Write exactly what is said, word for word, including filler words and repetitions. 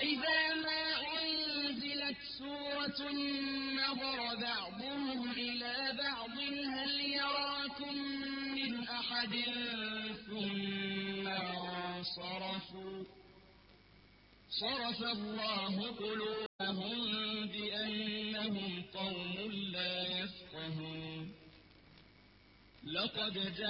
وإذا ما أنزلت سورة نظر بعضهم إلى بعض هل يراكم من أحد ثم انصرفوا صرف الله قلوبهم بأنهم قوم لا يفقهون. لقد